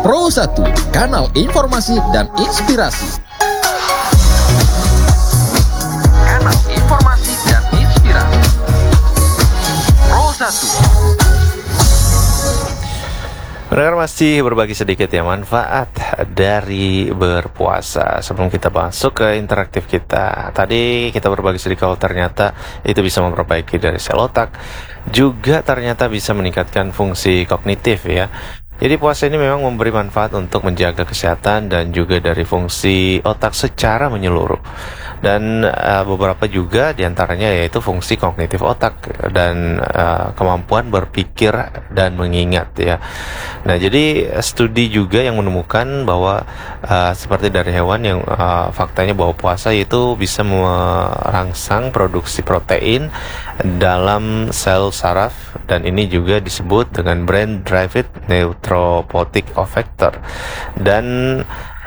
Pro 1, kanal informasi dan inspirasi. Kanal informasi dan inspirasi. Pro 1. Pendengar, masih berbagi sedikit ya manfaat dari berpuasa. Sebelum kita masuk ke interaktif kita, tadi kita berbagi sedikit kalau ternyata itu bisa memperbaiki dari sel otak, juga ternyata bisa meningkatkan fungsi kognitif ya. Jadi puasa ini memang memberi manfaat untuk menjaga kesehatan dan juga dari fungsi otak secara menyeluruh. Dan beberapa juga diantaranya yaitu fungsi kognitif otak dan kemampuan berpikir dan mengingat ya. Nah, jadi studi juga yang menemukan bahwa seperti dari hewan yang faktanya bahwa puasa itu bisa merangsang produksi protein dalam sel saraf, dan ini juga disebut dengan brain derived neurotrophic factor. Dan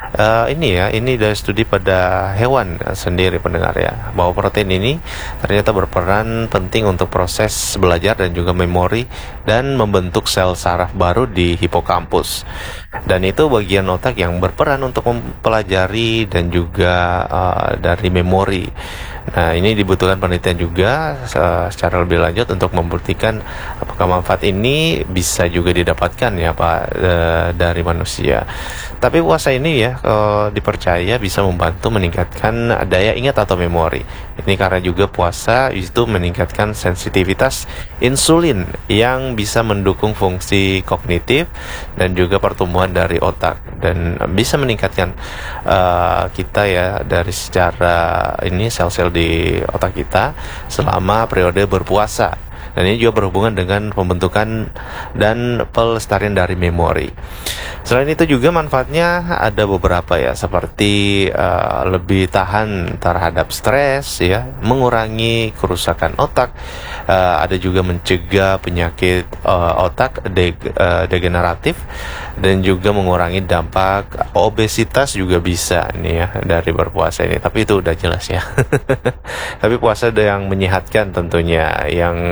ini dari studi pada hewan sendiri, pendengar ya, bahwa protein ini ternyata berperan penting untuk proses belajar dan juga memori dan membentuk sel saraf baru di hipokampus. Dan itu bagian otak yang berperan untuk mempelajari dan juga dari memori. Nah, ini dibutuhkan penelitian juga secara lebih lanjut untuk membuktikan apakah manfaat ini bisa juga didapatkan ya Pak dari manusia. Tapi puasa ini ya dipercaya bisa membantu meningkatkan daya ingat atau memori. Ini karena juga puasa itu meningkatkan sensitivitas insulin yang bisa mendukung fungsi kognitif dan juga pertumbuhan dari otak, dan bisa meningkatkan kita ya dari secara ini sel-sel di otak kita selama periode berpuasa. Dan ini juga berhubungan dengan pembentukan dan pelestarian dari memori. Selain itu juga manfaatnya ada beberapa ya, seperti lebih tahan terhadap stres ya, mengurangi kerusakan otak, ada juga mencegah penyakit otak degeneratif, dan juga mengurangi dampak obesitas juga bisa nih ya dari berpuasa ini. Tapi itu udah jelas ya. Tapi puasa ada yang menyehatkan tentunya, yang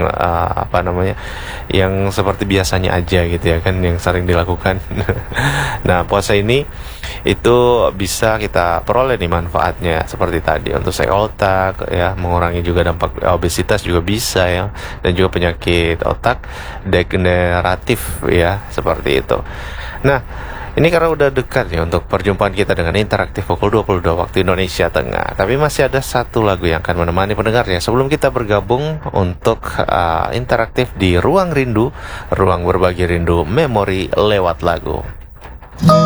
yang seperti biasanya aja gitu ya kan, yang sering dilakukan. Nah, puasa ini itu bisa kita peroleh nih manfaatnya seperti tadi untuk sel otak ya, mengurangi juga dampak obesitas juga bisa ya, dan juga penyakit otak degeneratif ya, seperti itu. Nah, ini karena udah dekat ya untuk perjumpaan kita dengan interaktif pukul 22 waktu Indonesia Tengah. Tapi masih ada satu lagu yang akan menemani pendengarnya sebelum kita bergabung untuk interaktif di Ruang Rindu, ruang berbagi rindu memori lewat lagu.